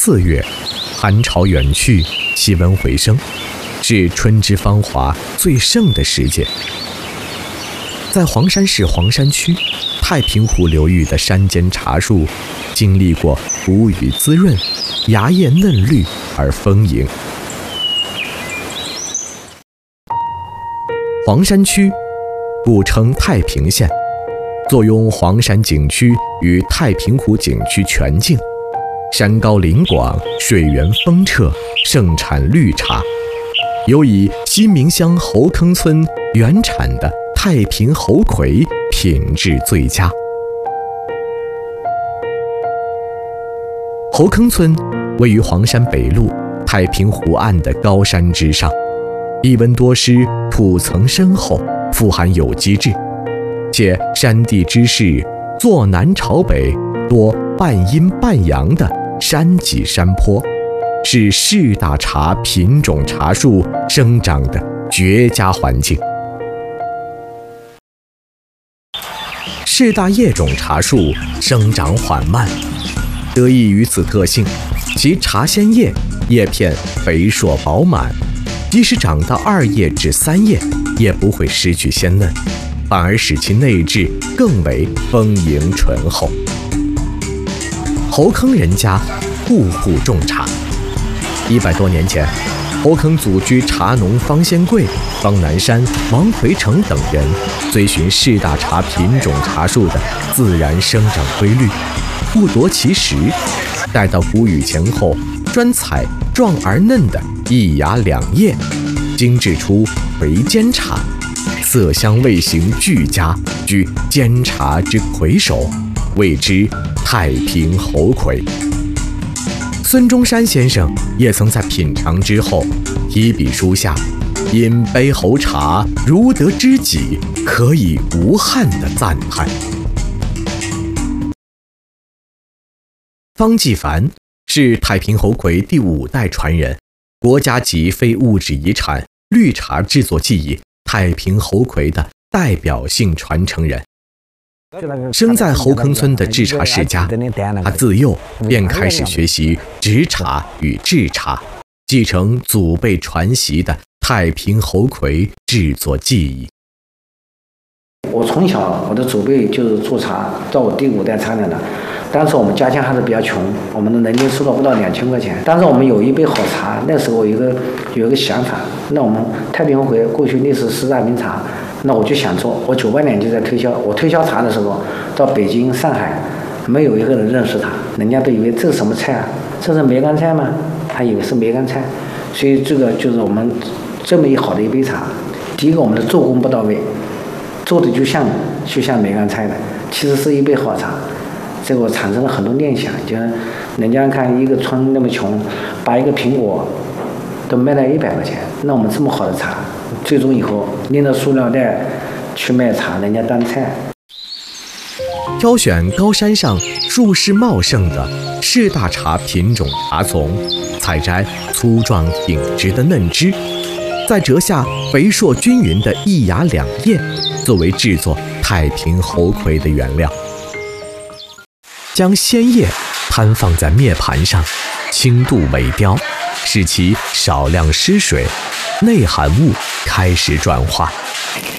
4月，寒潮远去，气温回升，是春之芳华最盛的时节。在黄山市黄山区太平湖流域的山间茶树，经历过谷雨滋润，芽叶嫩绿而丰盈。黄山区故称太平县，坐拥黄山景区与太平湖景区全境，山高林广，水源丰澈，盛产绿茶。尤以西明乡侯坑村原产的太平猴魁品质最佳。侯坑村位于黄山北麓太平湖岸的高山之上，地温多湿，土层深厚，富含有机质，且山地之势坐南朝北，多半阴半阳的山脊山坡，是士大茶品种茶树生长的绝佳环境。士大叶种茶树生长缓慢，得益于此特性，其茶鲜叶叶片肥硕饱满，即使长到2叶至3叶，也不会失去鲜嫩，反而使其内质更为丰盈醇厚。侯坑人家户户种茶，100多年前，侯坑祖居茶农方先贵、方南山、王奎成等人，追寻士大茶品种茶树的自然生长规律，不夺其时，待到谷雨前后，专采壮而嫩的1芽2叶，精制出魁尖茶，色香味形俱佳，居尖茶之魁首，谓之太平猴魁。孙中山先生也曾在品尝之后提笔书下，饮杯侯茶如得知己，可以无憾的赞叹。方继凡是太平猴魁第5代传人，国家级非物质遗产绿茶制作技艺太平猴魁的代表性传承人。生在侯坑村的制茶世家，他自幼便开始学习植茶与制茶，继承祖辈传习的太平猴魁制作技艺。 我从小我的祖辈就是做茶，到我第5代茶娘的。当时我们家乡还是比较穷，我们的人均收入不到2000块钱。但是我们有一杯好茶，那时候有一个想法，那我们太平猴魁过去历史4大名茶，那我就想做，我98年就在推销。我推销茶的时候，到北京、上海，没有一个人认识它，人家都以为这是什么菜啊？这是梅干菜吗？他以为是梅干菜。所以这个就是我们这么好的一杯茶，第一个我们的做工不到位，做的就像梅干菜的，其实是一杯好茶。这个产生了很多念想，就人家看一个村那么穷，把一个苹果都卖到100块钱，那我们这么好的茶，最终以后拎着塑料袋去卖茶，人家当菜。 挑选高山上树势茂盛的士大茶品种茶丛，采摘粗壮挺直的嫩枝，再折下肥硕均匀的1芽2叶，作为制作太平猴魁的原料。将鲜叶摊放在面盘上，轻度萎凋，使其少量失水，内含物开始转化。